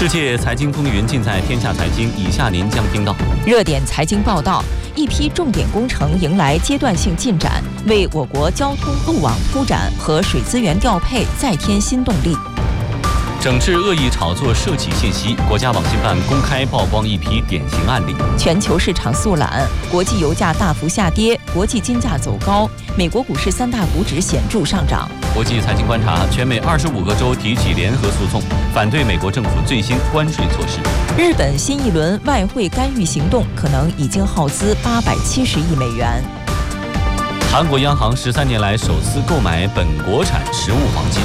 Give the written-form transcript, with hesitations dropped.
世界财经风云尽在天下财经，以下您将听到： 热点财经报道，一批重点工程迎来阶段性进展，为我国交通路网铺展和水资源调配再添新动力。 整治恶意炒作涉企信息，国家网信办公开曝光一批典型案例。 全球市场速览，国际油价大幅下跌，国际金价走高，美国股市3大股指显著上涨。 国际财经观察，全美25个州提起联合诉讼，反对美国政府最新关税措施。 日本新一轮外汇干预行动可能已经耗资870亿美元。 韩国央行13年来首次购买本国产实物黄金。